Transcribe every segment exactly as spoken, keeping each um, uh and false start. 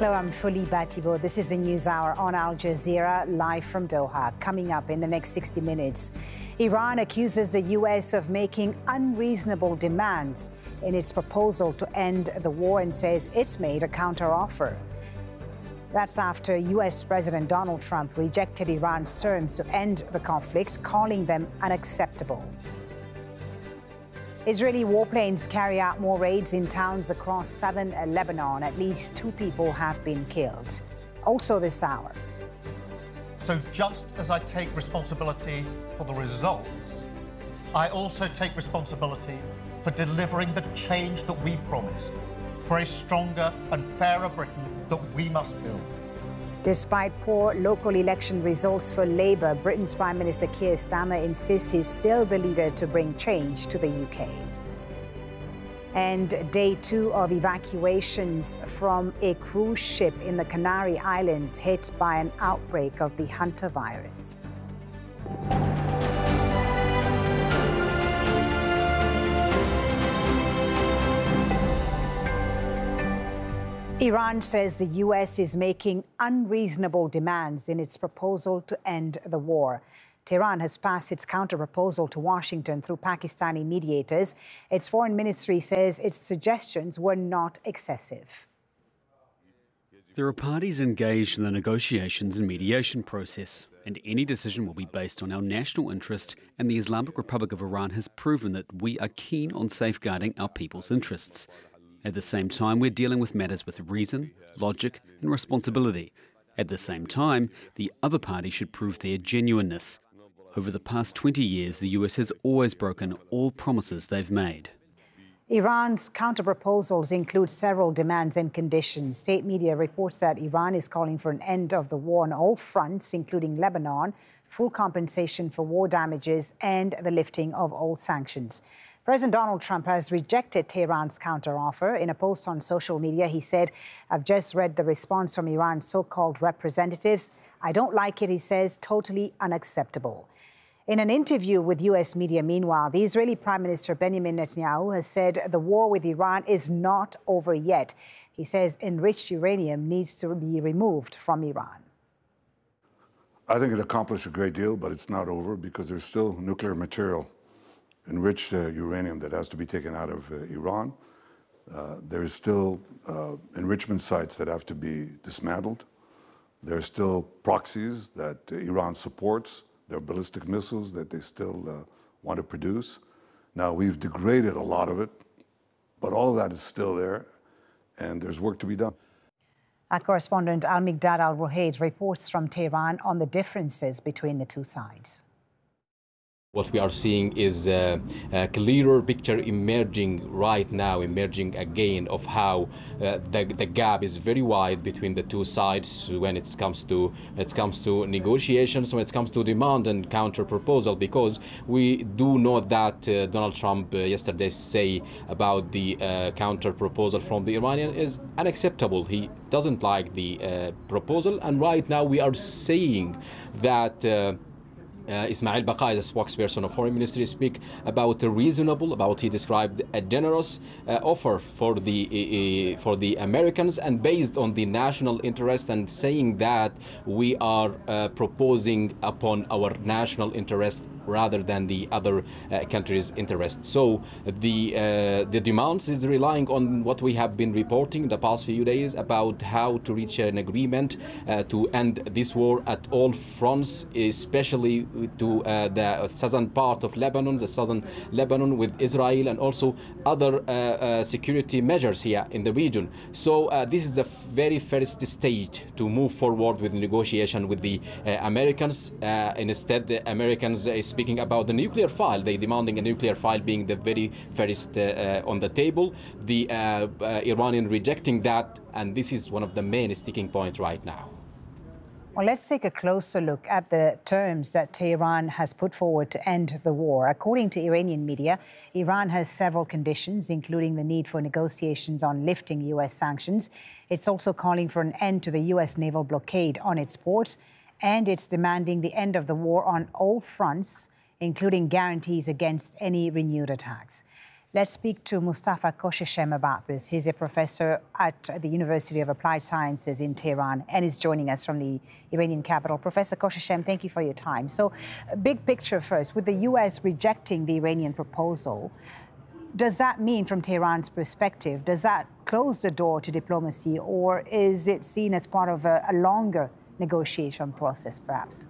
Hello, I'm Fuli Batibo. This is the News Hour on Al Jazeera, live from Doha. Coming up in the next sixty minutes, Iran accuses the U S of making unreasonable demands in its proposal to end the war and says it's made a counteroffer. That's after U S President Donald Trump rejected Iran's terms to end the conflict, calling them unacceptable. Israeli warplanes carry out more raids in towns across southern Lebanon. At least two people have been killed. Also this hour. So just as I take responsibility for the results, I also take responsibility for delivering the change that we promised, for a stronger and fairer Britain that we must build. Despite poor local election results for Labour, Britain's Prime Minister Keir Starmer insists he's still the leader to bring change to the U K. And day two of evacuations from a cruise ship in the Canary Islands hit by an outbreak of the Hunter virus. Iran says the U S is making unreasonable demands in its proposal to end the war. Tehran has passed its counter-proposal to Washington through Pakistani mediators. Its foreign ministry says its suggestions were not excessive. There are parties engaged in the negotiations and mediation process, and any decision will be based on our national interest, and the Islamic Republic of Iran has proven that we are keen on safeguarding our people's interests. At the same time, we're dealing with matters with reason, logic and responsibility. At the same time, the other party should prove their genuineness. Over the past twenty years, the U S has always broken all promises they've made. Iran's counter-proposals include several demands and conditions. State media reports that Iran is calling for an end of the war on all fronts, including Lebanon, full compensation for war damages, and the lifting of all sanctions. President Donald Trump has rejected Tehran's counteroffer. In a post on social media, he said, "I've just read the response from Iran's so-called representatives. I don't like it," he says, "totally unacceptable." In an interview with U S media, meanwhile, the Israeli Prime Minister Benjamin Netanyahu has said the war with Iran is not over yet. He says enriched uranium needs to be removed from Iran. I think it accomplished a great deal, but it's not over because there's still nuclear material, enriched uh, uranium, that has to be taken out of uh, Iran. Uh, there's still uh, enrichment sites that have to be dismantled. There's still proxies that uh, Iran supports. There are ballistic missiles that they still uh, want to produce. Now, we've degraded a lot of it, but all of that is still there, and there's work to be done. Our correspondent Al-Migdad Al-Ruhaid reports from Tehran on the differences between the two sides. What we are seeing is a, a clearer picture emerging right now, emerging again of how uh, the, the gap is very wide between the two sides when it comes to it comes to negotiations, when it comes to demand and counter proposal. Because we do know that uh, Donald Trump uh, yesterday say about the uh, counter proposal from the Iranian is unacceptable. He doesn't like the uh, proposal, and right now we are saying that. Uh, Uh, Ismail Baqai, the spokesperson of Foreign Ministry, speak about a reasonable, about he described a generous uh, offer for the uh, for the Americans, and based on the national interest, and saying that we are uh, proposing upon our national interest rather than the other uh, countries' interest. So the uh, the demands is relying on what we have been reporting the past few days about how to reach an agreement uh, to end this war at all fronts, especially to uh, the southern part of Lebanon, the southern Lebanon with Israel, and also other uh, uh, security measures here in the region. So uh, this is the very first stage to move forward with negotiation with the uh, Americans. Uh, instead, the Americans uh, speaking about the nuclear file. They demanding a nuclear file being the very first uh, uh, on the table. The uh, uh, Iranian rejecting that, and this is one of the main sticking points right now. Well, let's take a closer look at the terms that Tehran has put forward to end the war. According to Iranian media, Iran has several conditions, including the need for negotiations on lifting U S sanctions. It's also calling for an end to the U S naval blockade on its ports, and it's demanding the end of the war on all fronts, including guarantees against any renewed attacks. Let's speak to Mustafa Kosheshem about this. He's a professor at the University of Applied Sciences in Tehran and is joining us from the Iranian capital. Professor Kosheshem, thank you for your time. So, big picture first, with the U S rejecting the Iranian proposal, does that mean, from Tehran's perspective, does that close the door to diplomacy, or is it seen as part of a, a longer negotiation process, perhaps?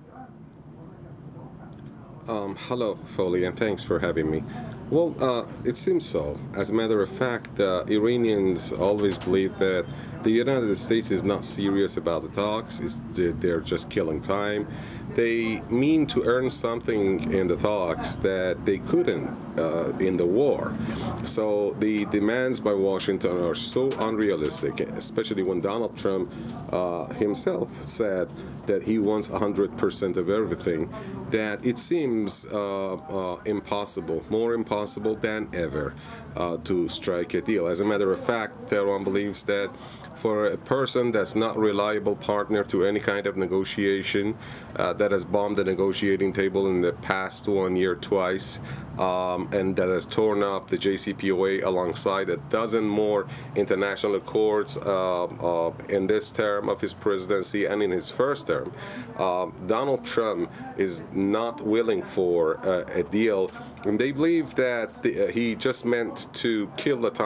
Um, hello, Foley, and thanks for having me. Well, uh, it seems so. As a matter of fact, uh, Iranians always believe that the United States is not serious about the talks. It's, they're just killing time. They mean to earn something in the talks that they couldn't uh, in the war. So the demands by Washington are so unrealistic, especially when Donald Trump uh, himself said that he wants one hundred percent of everything, that it seems uh, uh, impossible, more impossible than ever, uh, to strike a deal. As a matter of fact, Tehran believes that for a person that's not a reliable partner to any kind of negotiation, uh, that has bombed the negotiating table in the past one year twice, um, and that has torn up the J C P O A alongside a dozen more international accords uh, uh, in this term of his presidency and in his first term. Uh, Donald Trump is not willing for uh, a deal, and they believe that the, uh, he just meant to kill the time.